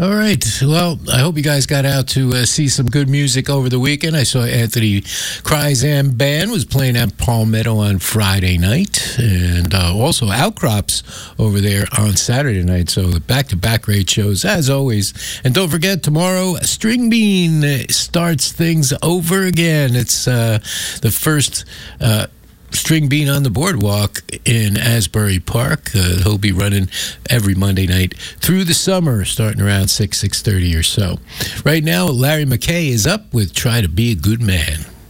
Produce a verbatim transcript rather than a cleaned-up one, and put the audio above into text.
All right. Well, I hope you guys got out to uh, see some good music over the weekend. I saw Anthony Cryzam Band was playing at Palmetto on Friday night, and uh, also Outcrops over there on Saturday night. So back-to-back great shows, as always. And don't forget, tomorrow, String Bean starts things over again. It's uh, the first... Uh, String Bean on the Boardwalk in Asbury Park. Uh, he'll be running every Monday night through the summer, starting around six, six thirty or so. Right now, Larry McKay is up with Try to Be a Good Man.